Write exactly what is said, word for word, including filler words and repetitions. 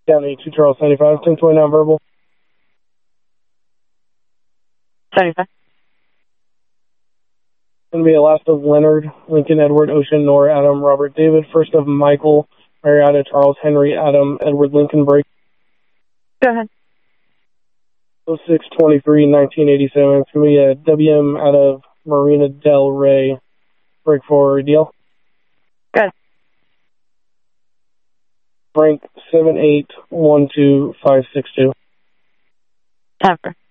County two Charles seventy-five, ten twenty-nine verbal. seventy-five. Going to be the last of Leonard, Lincoln, Edward, Ocean, Nora, Adam, Robert, David. First of Michael, Marietta, Charles, Henry, Adam, Edward, Lincoln, break. Go ahead. oh six twenty-three nineteen eighty-seven. It's going to be a W M out of Marina Del Rey. Break for deal. Good. Frank seven eight one two five six two. Temper.